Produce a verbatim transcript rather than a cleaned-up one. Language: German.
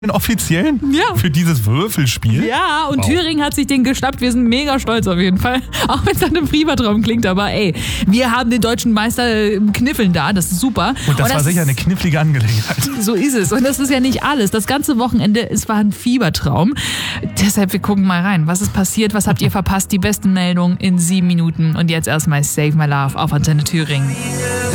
den offiziellen? Ja. Für dieses Würfelspiel? Ja, und wow. Thüringen hat sich den geschnappt. Wir sind mega stolz auf jeden Fall. Auch wenn es nach einem Fiebertraum klingt, aber ey, wir haben den deutschen Meister im Kniffeln da, das ist super. Und das, und das war sicher eine knifflige Angelegenheit. So ist es. Und das ist ja nicht alles. Das ganze Wochenende, es war ein Fiebertraum. Deshalb, wir gucken mal rein. Was ist passiert? Was habt ihr verpasst? Die besten Meldungen in sieben Minuten. Und jetzt erstmal Save My Love auf Antenne Thüringen.